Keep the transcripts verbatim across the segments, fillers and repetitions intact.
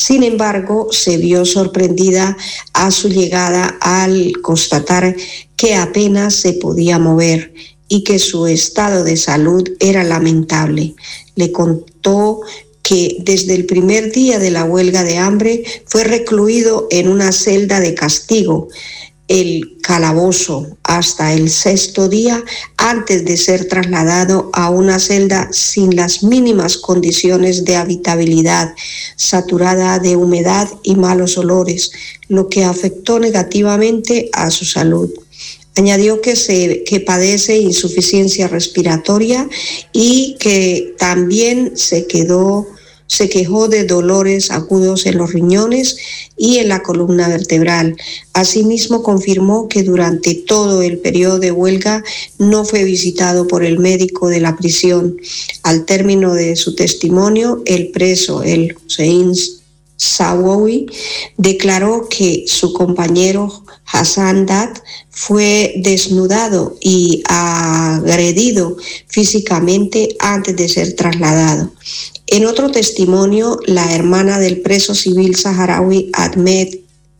Sin embargo, se vio sorprendida a su llegada al constatar que apenas se podía mover y que su estado de salud era lamentable. Le contó que desde el primer día de la huelga de hambre fue recluido en una celda de castigo, el calabozo, hasta el sexto día antes de ser trasladado a una celda sin las mínimas condiciones de habitabilidad, saturada de humedad y malos olores, lo que afectó negativamente a su salud. Añadió que, se, que padece insuficiencia respiratoria y que también se quedó se quejó de dolores agudos en los riñones y en la columna vertebral. Asimismo, confirmó que durante todo el periodo de huelga no fue visitado por el médico de la prisión. Al término de su testimonio, el preso, el Hossein Sawawi, declaró que su compañero Hassan Dad fue desnudado y agredido físicamente antes de ser trasladado. En otro testimonio, la hermana del preso civil saharaui Ahmed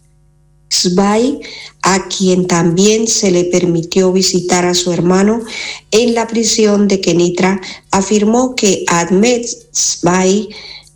Sbai, a quien también se le permitió visitar a su hermano en la prisión de Kenitra, afirmó que Ahmed Sbai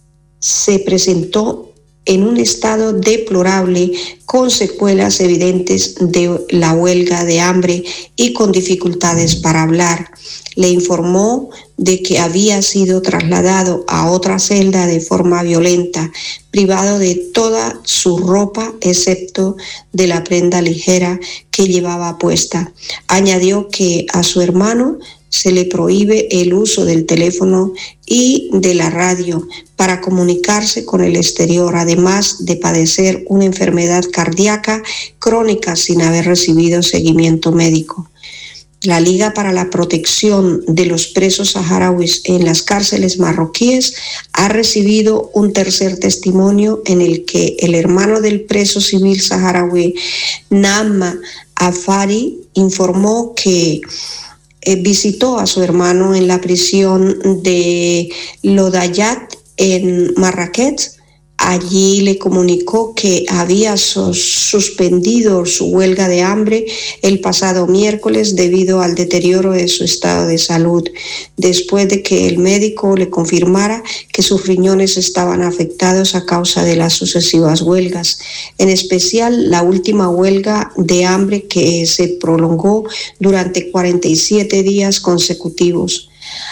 se presentó en un estado deplorable con secuelas evidentes de la huelga de hambre y con dificultades para hablar. Le informó de que había sido trasladado a otra celda de forma violenta, privado de toda su ropa excepto de la prenda ligera que llevaba puesta. Añadió que a su hermano se le prohíbe el uso del teléfono y de la radio para comunicarse con el exterior, además de padecer una enfermedad cardíaca crónica sin haber recibido seguimiento médico. La Liga para la Protección de los Presos Saharauis en las cárceles marroquíes ha recibido un tercer testimonio en el que el hermano del preso civil saharaui, Naama Afari, informó que eh, visitó a su hermano en la prisión de Lodayat en Marrakech. Allí le comunicó que había sus, suspendido su huelga de hambre el pasado miércoles debido al deterioro de su estado de salud, después de que el médico le confirmara que sus riñones estaban afectados a causa de las sucesivas huelgas, en especial la última huelga de hambre que se prolongó durante cuarenta y siete días consecutivos.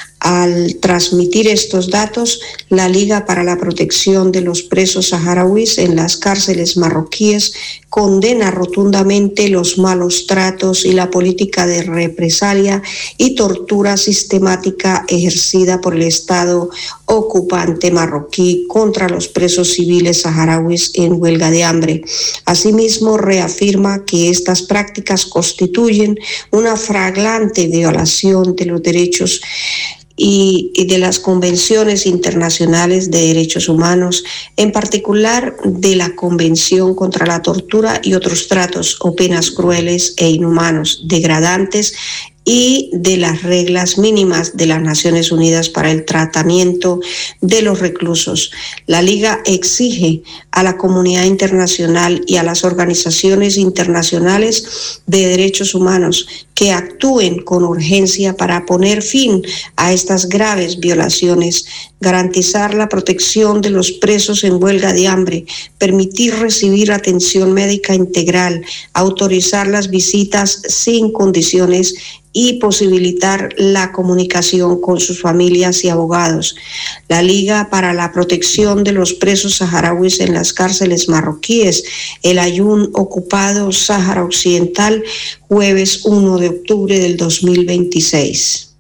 Al transmitir estos datos, la Liga para la Protección de los Presos Saharauis en las cárceles marroquíes condena rotundamente los malos tratos y la política de represalia y tortura sistemática ejercida por el Estado ocupante marroquí contra los presos civiles saharauis en huelga de hambre. Asimismo, reafirma que estas prácticas constituyen una flagrante violación de los derechos y, y de las convenciones internacionales de derechos humanos, en particular de la Convención contra la Tortura y otros tratos o penas crueles e inhumanos, degradantes, y de las reglas mínimas de las Naciones Unidas para el tratamiento de los reclusos. La Liga exige a la comunidad internacional y a las organizaciones internacionales de derechos humanos que actúen con urgencia para poner fin a estas graves violaciones, garantizar la protección de los presos en huelga de hambre, permitir recibir atención médica integral, autorizar las visitas sin condiciones y posibilitar la comunicación con sus familias y abogados. La Liga para la Protección de los Presos Saharauis en las cárceles marroquíes, el Ayun ocupado Sáhara Occidental, jueves primero de octubre del dos mil veintiséis.